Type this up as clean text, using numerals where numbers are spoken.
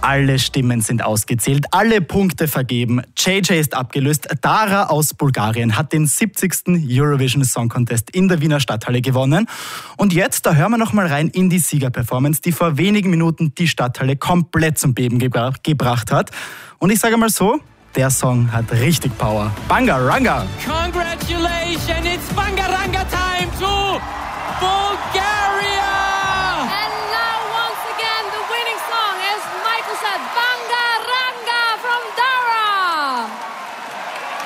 Alle Stimmen sind ausgezählt, alle Punkte vergeben. JJ ist abgelöst. Dara aus Bulgarien hat den 70. Eurovision Song Contest in der Wiener Stadthalle gewonnen. Und jetzt, da hören wir noch mal rein in die Siegerperformance, die vor wenigen Minuten die Stadthalle komplett zum Beben gebracht hat. Und ich sage mal so, der Song hat richtig Power. Bangaranga! Congratulations, it's Bangaranga time to